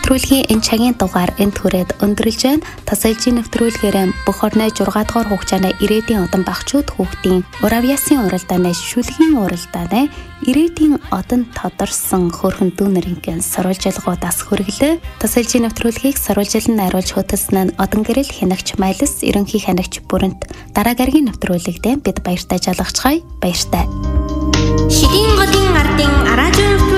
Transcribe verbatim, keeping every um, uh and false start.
нэвтрүүлгийн энэ цагийн дугаар энд хүрээд өндөрлж байна. Тасалжийн нэвтрүүлгээр бүх орны жургаадгаар хугацааны ирээдүйн одон багчууд хүүхдийн уравьяасын уралдаанаас шүлгийн уралдаанаа ирээдүйн одон тодорсон хөрхөн дүүнэрийн сурвалжилгуудаас хүргэлээ. Тасалжийн нэвтрүүлгийг сурвалжилан найруулж хөтөлсөн нь одон гэрэл хянагч Майлс ерөнхий хянагч бүрэнт дараа гарагийн нэвтрүүлэгтээ бид баяртай жалгачгая. Баяртай. Шидийн голын ардын араажуун